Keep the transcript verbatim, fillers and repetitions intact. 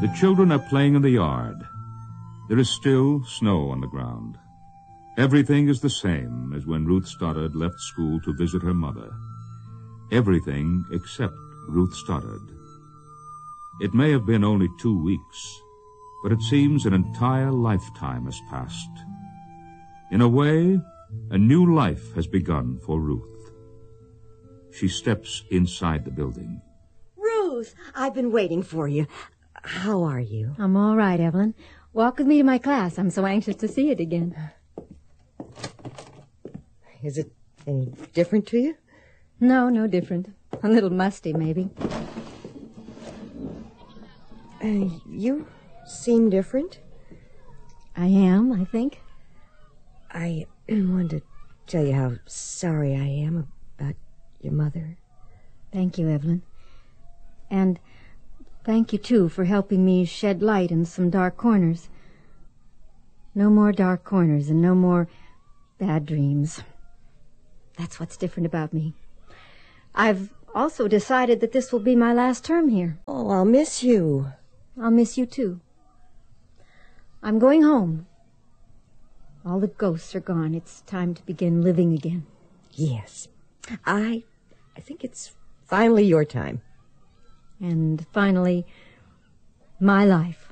The children are playing in the yard. There is still snow on the ground. Everything is the same as when Ruth Stoddard left school to visit her mother. Everything except Ruth Stoddard. It may have been only two weeks, but it seems an entire lifetime has passed. In a way, a new life has begun for Ruth. She steps inside the building. Ruth, I've been waiting for you. How are you? I'm all right, Evelyn. Walk with me to my class. I'm so anxious to see it again. Is it any different to you? No, no different. A little musty, maybe. Uh, you seem different. I am, I think. I wanted to tell you how sorry I am about your mother. Thank you, Evelyn. And thank you, too, for helping me shed light in some dark corners. No more dark corners and no more bad dreams. That's what's different about me. I've also decided that this will be my last term here. Oh, I'll miss you. I'll miss you, too. I'm going home. All the ghosts are gone. It's time to begin living again. Yes. I I think it's finally your time. And finally, my life.